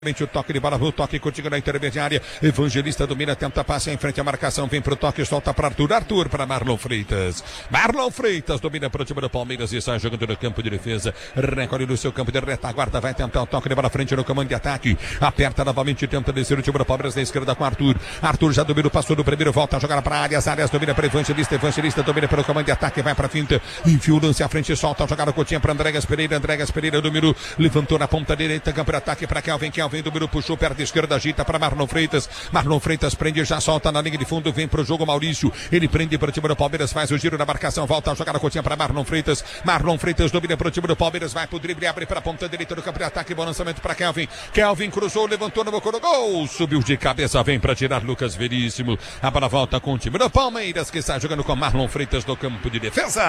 O toque de bola, o toque contigo na intermediária. Evangelista domina, tenta passe em frente à marcação. Vem pro toque, solta para Arthur. Arthur para Marlon Freitas. Marlon Freitas domina para o time do Palmeiras e sai jogando no campo de defesa. Recolhe no seu campo de retaguarda. Vai tentar o toque de bola frente no comando de ataque. Aperta novamente, tenta descer o time do Palmeiras na esquerda com Arthur. Arthur já domina, passou do primeiro, volta a jogar para áreas. Áreas domina para Evangelista. Evangelista domina pelo comando de ataque. Vai para finta. Enfia o lance à frente, solta a jogar o Coutinho para Andréas Pereira. Andréas Pereira dominou, levantou na ponta direita. Campo de ataque para Kelvin. Kelvin dominou, puxou perto da esquerda, agita para Marlon Freitas. Marlon Freitas prende, já solta na linha de fundo, vem pro jogo Maurício. Ele prende para o time do Palmeiras, faz o giro na marcação, volta a jogar a Coutinho para Marlon Freitas. Marlon Freitas domina para o time do Palmeiras, vai pro drible, abre para a ponta direita do campo de ataque, bom lançamento para Kelvin. Kelvin cruzou, levantou no boco do gol, subiu de cabeça, vem para tirar Lucas Veríssimo. A bola volta com o time do Palmeiras, que está jogando com Marlon Freitas no campo de defesa.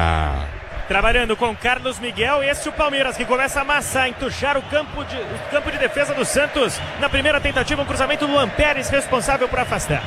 Trabalhando com Carlos Miguel, esse é o Palmeiras que começa a amassar, entuchar o campo de defesa do Santos. Na primeira tentativa, um cruzamento do Luan Pérez, responsável por afastar.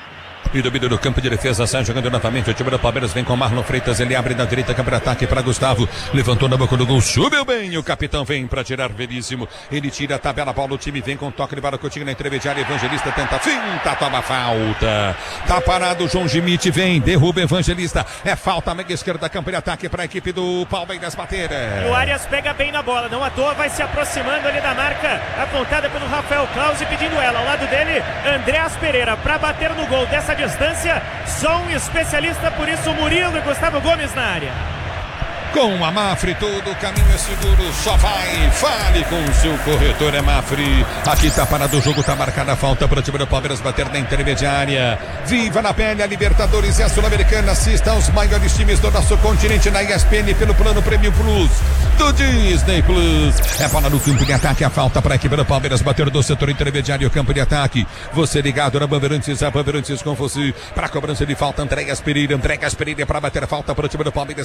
E domínio do campo de defesa, sai jogando novamente o time do Palmeiras, vem com Marlon Freitas, ele abre na direita, campo de ataque para Gustavo, levantou na boca do gol, subiu bem, o capitão vem para tirar Veríssimo, ele tira a tabela, a bola, o time vem com toque de bola, Coutinho na intermediária, Evangelista tenta, finta, toma falta, tá parado, João Gimite vem, derruba Evangelista, é falta, mega esquerda, campo de ataque para a equipe do Palmeiras bater. E o Arias pega bem na bola, não à toa, vai se aproximando ali da marca, apontada pelo Rafael Claus e pedindo ela, ao lado dele, Andréas Pereira, para bater no gol dessa distância, só um especialista, por isso Murilo e Gustavo Gomes na área. Com a Mafre, todo o caminho é seguro, só vai, fale com o seu corretor, é Mafre. Aqui tá parado o jogo, tá marcada a falta para o time do Palmeiras bater na intermediária. Viva na pele a Libertadores e a Sul-Americana, assista aos maiores times do nosso continente na ESPN pelo plano Prêmio Plus do Disney Plus. É bola no campo de ataque, a falta para a equipe do Palmeiras bater do setor intermediário, campo de ataque. Você ligado na Bandeirantes, a Bandeirantes com você para a cobrança de falta, Andréas Pereira para bater a falta para o time do Palmeiras.